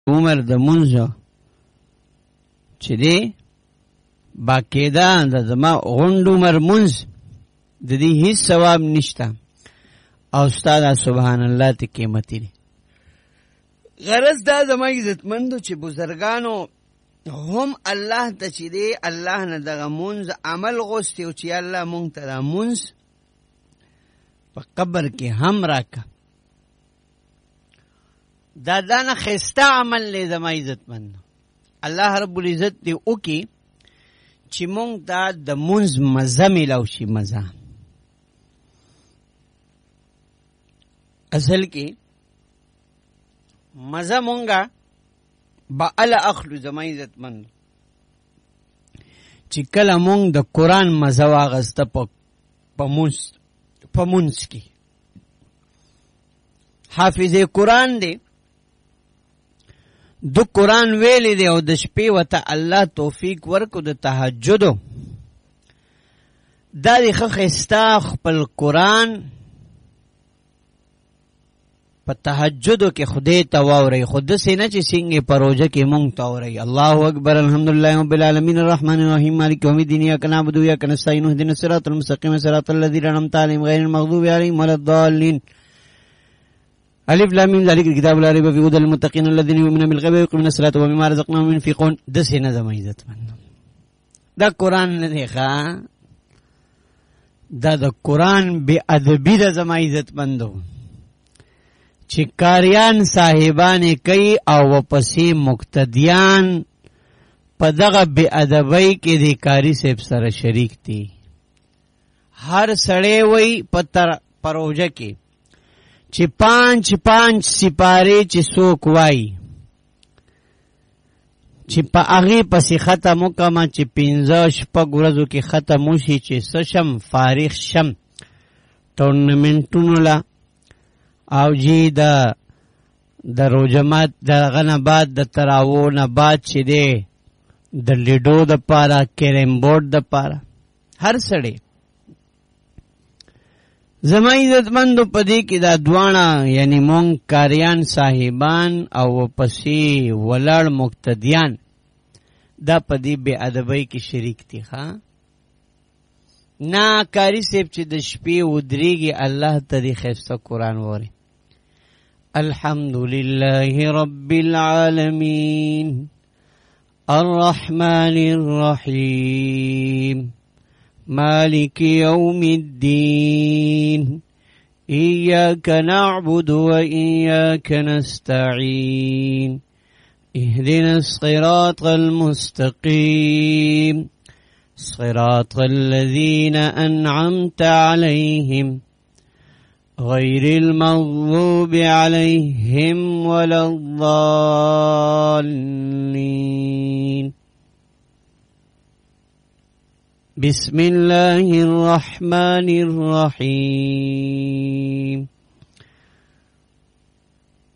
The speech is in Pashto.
عمر د منځ چې دی باقاعده د زما غونډ عمر منځ د دې هیڅ ثواب نشته او استاد سبحان الله ته قیمتي دی. غرض دا زما عزتمندو چې بزرګانو هم الله ته چې دی الله نه دغه منځ عمل غوښتي او چې الله مونږ ته دا منځ په قبر کې هم راکا دا دانه خسته عمل لی زما عزتمندو الله رب العزت دی وکي چې مونږ دا د منځ مزه میلاو شي مزه. اصل کې مزه مونږه با ال اخلو زما عزتمندو چې کله مونږ د قرآن مزه واغسته په منځ کې حافظ قرآن دی دو قرآن ویلی دی او د شپې وته الله توفیق ورکو د تهجدو دا دی خستا خپل قرآن په تهجدو کې خدای ته واورئ خود سینه چې څنګه پروژه کې مونږ ته واورئ. الله اکبر الحمدلله رب العالمین الرحمن الرحیم مالک یوم الدین ایاک نعبد و ایاک نستعین اهدنا الصراط المستقیم صراط الذین انعمت علیهم غیر المغضوب علیهم ولا الضالین. الف لام میم ذلک الکتاب لا ریب فیه هدی للمتقین الذین یؤمنون بالغیب ویقیمون الصلاة ومما رزقناهم ينفقون. د سینه زما عزتمند دا قرآن نه دی ښا دا د قرآن بے ادبی د زما عزتمندو چې کاریان صاحبان کوي او پسې مقتدیان په دغه بے ادبی کې د کاری صاحب سره شریک دي. هر سړی وای په پروژه کې چې پانچ سپاره چې څوک وای چې په هغې پسې ختم وکړم چې 15 ورځو کې ختم وشي چې څه شم فارغ شم ټورنمنټونو له او جی د روجمات دغه نه بعد د تراوو نه بعد چې دی د لیډو د پاره کیرم بورډ د پاره هر سړی زما عزتمندو په دې کې دا دواړه یعنی مونږ کاریان صاحبان او پسې ولاړ مقتدیان دا په دې بې ادبۍ کې شریک دي ښا نه کاری صاحب چې د شپې ودرېږي الله ته دې ښایسته قرآن ووري. الحمد لله رب العالمين الرحمن الرحيم مالك يوم الدين إياك نعبد وإياك نستعين اهدنا الصراط المستقيم صراط الذين أنعمت عليهم غير المغضوب عليهم ولا الضالين. بسم الله الرحمن الرحيم